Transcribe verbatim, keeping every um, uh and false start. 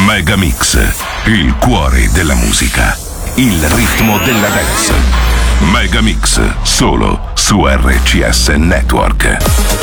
Megamix, il cuore della musica, il ritmo della dance. Megamix, solo su R C S Network.